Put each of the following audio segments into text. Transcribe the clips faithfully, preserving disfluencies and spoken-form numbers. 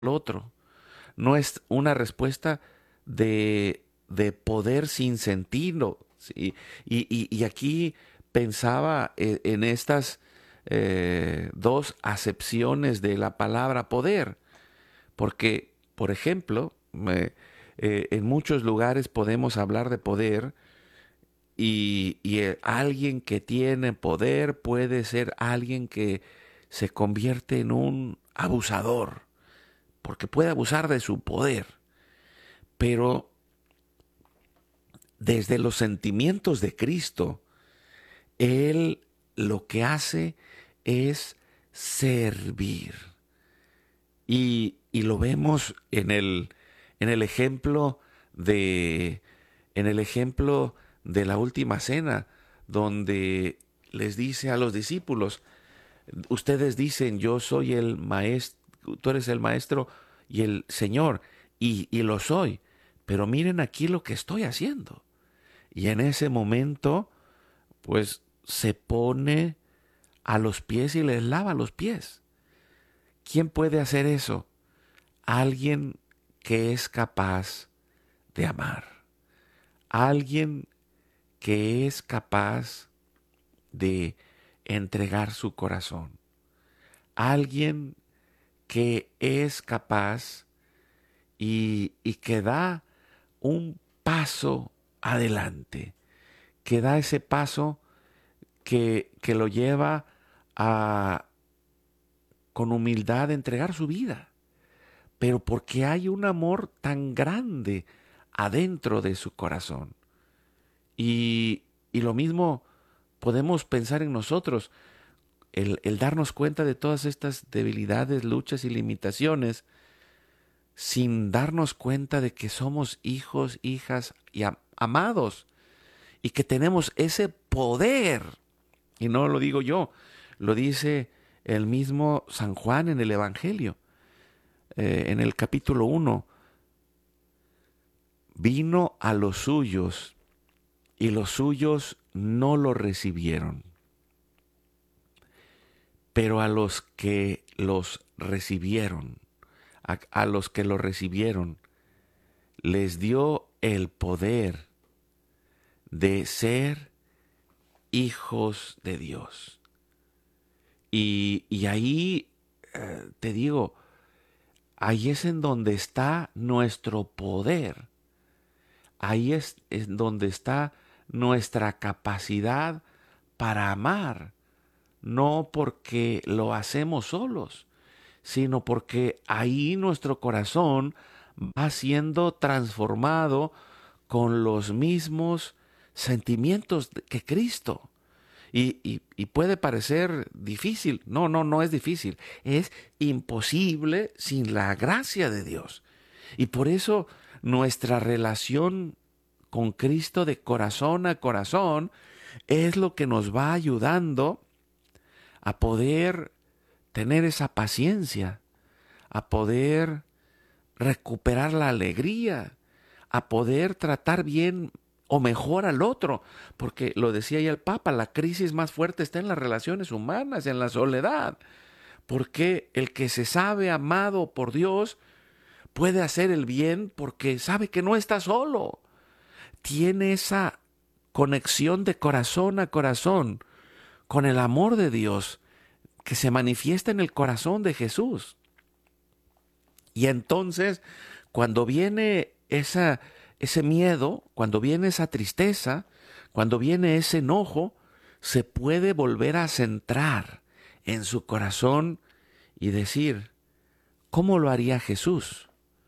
al otro. No es una respuesta de, de poder sin sentido. ¿Sí? Y, y, y aquí pensaba en, en estas eh, dos acepciones de la palabra poder, porque, por ejemplo, me- eh, en muchos lugares podemos hablar de poder y, y eh, alguien que tiene poder puede ser alguien que se convierte en un abusador, porque puede abusar de su poder. Pero desde los sentimientos de Cristo, Él lo que hace es servir. Y, y lo vemos en el, en el ejemplo de en el ejemplo de la última cena, donde les dice a los discípulos, ustedes dicen, yo soy el maestro, tú eres el maestro y el Señor, y, y lo soy, pero miren aquí lo que estoy haciendo. Y en ese momento, pues se pone a los pies y les lava los pies. ¿Quién puede hacer eso? Alguien que es capaz de amar. Alguien que es capaz de entregar su corazón. Alguien que es capaz y, y que da un paso adelante, que da ese paso que, que lo lleva a, con humildad, entregar su vida, pero porque hay un amor tan grande adentro de su corazón. Y, y lo mismo podemos pensar en nosotros, el, el darnos cuenta de todas estas debilidades, luchas y limitaciones, sin darnos cuenta de que somos hijos, hijas y am- amados, y que tenemos ese poder. Y no lo digo yo, lo dice el mismo San Juan en el Evangelio, eh, en el capítulo uno. Vino a los suyos y los suyos no lo recibieron. Pero a los que los recibieron, a, a los que lo recibieron, les dio el poder de ser hijos de Dios. Y, y ahí, eh, te digo, ahí es en donde está nuestro poder. Ahí es, es donde está nuestra capacidad para amar. No porque lo hacemos solos, sino porque ahí nuestro corazón va siendo transformado con los mismos sentimientos que Cristo. Y, y, y, puede parecer difícil. No, no, no es difícil. Es imposible sin la gracia de Dios. Y por eso nuestra relación con Cristo de corazón a corazón es lo que nos va ayudando a poder tener esa paciencia, a poder recuperar la alegría, a poder tratar bien o mejor al otro, porque lo decía ya el Papa, la crisis más fuerte está en las relaciones humanas, en la soledad, porque el que se sabe amado por Dios puede hacer el bien porque sabe que no está solo, tiene esa conexión de corazón a corazón con el amor de Dios que se manifiesta en el corazón de Jesús. Y entonces, cuando viene esa, ese miedo, cuando viene esa tristeza, cuando viene ese enojo, se puede volver a centrar en su corazón y decir, ¿cómo lo haría Jesús?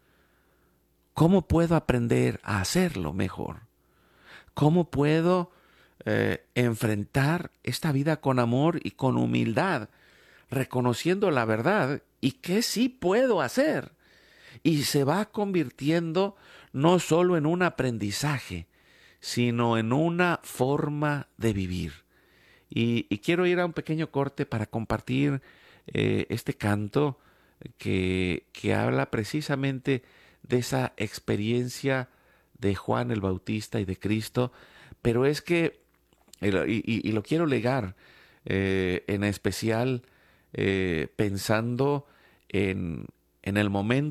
¿Cómo puedo aprender a hacerlo mejor? ¿Cómo puedo eh, enfrentar esta vida con amor y con humildad, reconociendo la verdad y qué sí puedo hacer? Y se va convirtiendo no solo en un aprendizaje, sino en una forma de vivir. Y, y quiero ir a un pequeño corte para compartir eh, este canto que, que habla precisamente de esa experiencia de Juan el Bautista y de Cristo, pero es que, y, y- y lo quiero legar, eh, en especial eh, pensando en en el momento